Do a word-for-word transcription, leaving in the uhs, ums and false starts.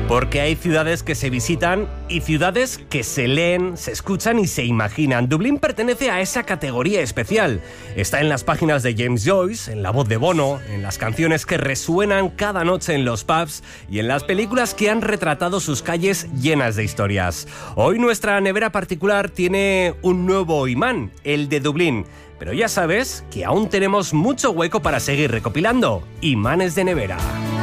Porque hay ciudades que se visitan y ciudades que se leen, se escuchan y se imaginan. Dublín pertenece a esa categoría especial. Está en las páginas de James Joyce, en la voz de Bono, en las canciones que resuenan cada noche en los pubs y en las películas que han retratado sus calles llenas de historias. Hoy nuestra nevera particular tiene un nuevo imán, el de Dublín. Pero ya sabes que aún tenemos mucho hueco para seguir recopilando imanes de nevera.